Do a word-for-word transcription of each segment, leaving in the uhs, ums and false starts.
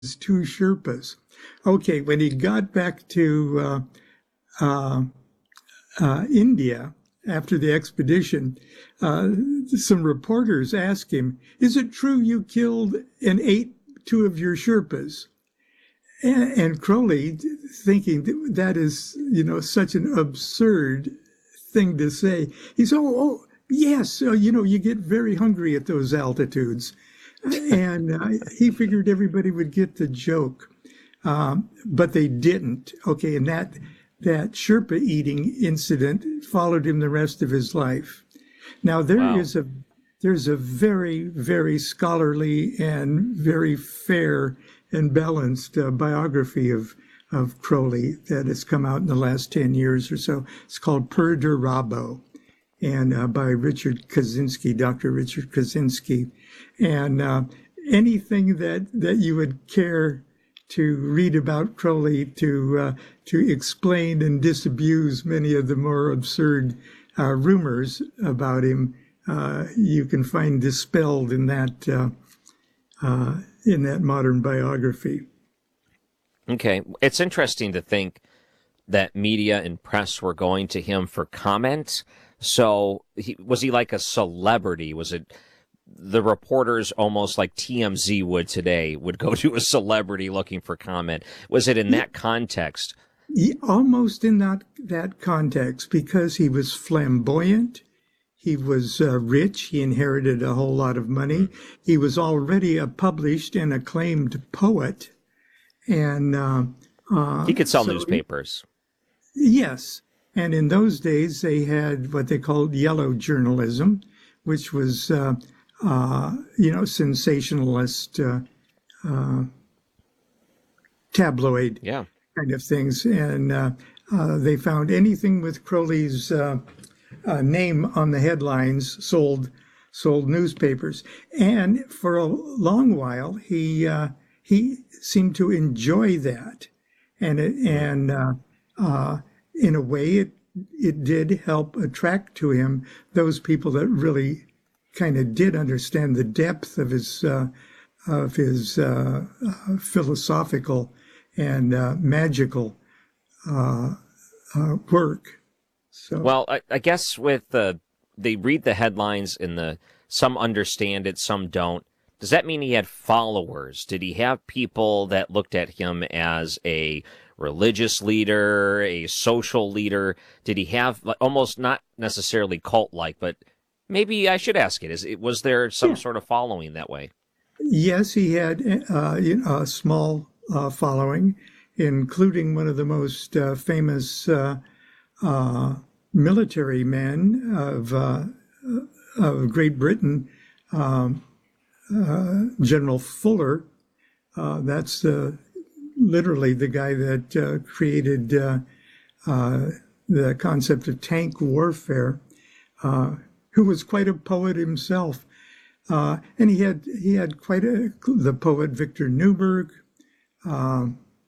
two Sherpas. Okay, when he got back to uh, uh, uh, India after the expedition, uh, some reporters asked him, "Is it true you killed and ate two of your Sherpas?" And, and Crowley, thinking that, that is, you know, such an absurd thing to say, he said, "Oh, oh yes, uh, you know, you get very hungry at those altitudes." And uh, he figured everybody would get the joke, um, but they didn't. Okay, and that that Sherpa eating incident followed him the rest of his life. Now there Wow. is a there's a very very scholarly and very fair and balanced uh, biography of of Crowley that has come out in the last ten years or so. It's called Per de Rabo, and uh, by Richard Kaczynski, Doctor Richard Kaczynski. And uh, anything that, that you would care to read about Crowley to uh, to explain and disabuse many of the more absurd uh, rumors about him, uh, you can find dispelled in that uh, uh, in that modern biography. Okay, it's interesting to think that media and press were going to him for comment. So he, was he like a celebrity? Was it the reporters, almost like T M Z would today, would go to a celebrity looking for comment? Was it in that context? He, almost in that, that context, because he was flamboyant. He was uh, rich. He inherited a whole lot of money. He was already a published and acclaimed poet. And uh, uh, he could sell so newspapers. He, yes. And in those days, they had what they called yellow journalism, which was, uh, uh, you know, sensationalist, uh, uh, tabloid yeah. kind of things. And uh, uh, they found anything with Crowley's uh, uh, name on the headlines sold sold newspapers. And for a long while, he uh, he seemed to enjoy that, and it, and uh, uh, in a way, it it did help attract to him those people that really kind of did understand the depth of his uh, of his uh, uh, philosophical and uh, magical uh, uh, work. So, well, I, I guess with the they read the headlines and the some understand it, some don't. Does that mean he had followers? Did he have people that looked at him as a religious leader, a social leader? Did he have almost not necessarily cult-like, but maybe I should ask it: Is it was there some yeah. sort of following that way? Yes, he had uh, a small uh, following, including one of the most uh, famous uh, uh, military men of uh, of Great Britain. Um, Uh, General Fuller, uh, that's uh, literally the guy that uh, created uh, uh, the concept of tank warfare, uh, who was quite a poet himself. Uh, and he had he had quite a the poet Victor Newberg uh,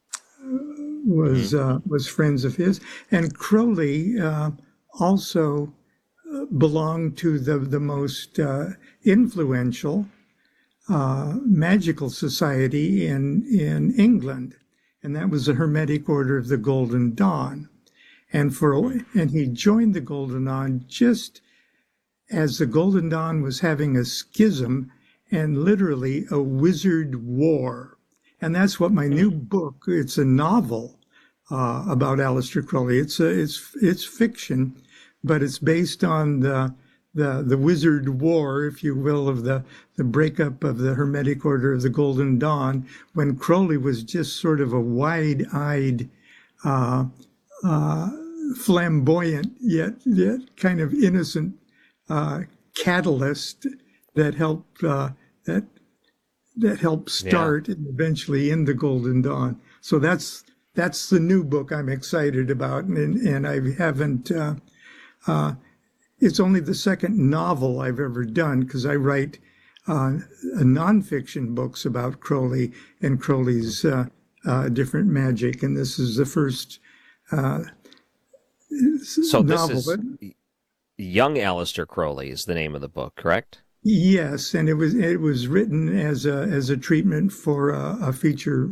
was uh, was friends of his, and Crowley uh, also belonged to the the most uh, influential Uh, magical society in in England, and that was the Hermetic Order of the Golden Dawn. And for and he joined the Golden Dawn just as the Golden Dawn was having a schism and literally a wizard war. And that's what my new book. It's a novel uh, about Aleister Crowley. It's a, it's it's fiction, but it's based on the the the wizard war, if you will, of the the breakup of the Hermetic Order of the Golden Dawn, when Crowley was just sort of a wide-eyed, uh, uh, flamboyant yet yet kind of innocent uh, catalyst that helped uh, that that helped start yeah. and eventually end the Golden Dawn. So that's that's the new book I'm excited about, and and I haven't. Uh, uh, It's only the second novel I've ever done, because I write uh, nonfiction books about Crowley and Crowley's uh, uh, different magic, and this is the first uh, so novel. This is Young Aleister Crowley is the name of the book, correct? Yes, and it was it was written as a as a treatment for a, a feature